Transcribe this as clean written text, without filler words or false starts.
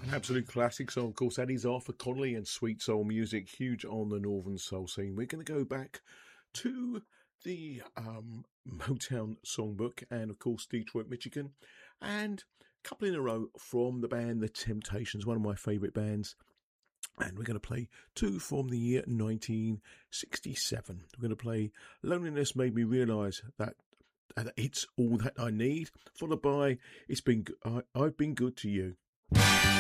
Absolute classic song. Of course, that is Arthur Conley and Sweet Soul Music, huge on the Northern Soul scene. We're going to go back to the Motown Songbook and, of course, Detroit, Michigan. And a couple in a row from the band The Temptations, one of my favourite bands. And we're going to play two from the year 1967. We're going to play Loneliness Made Me Realise That It's All That I Need, followed by I've Been Good to You.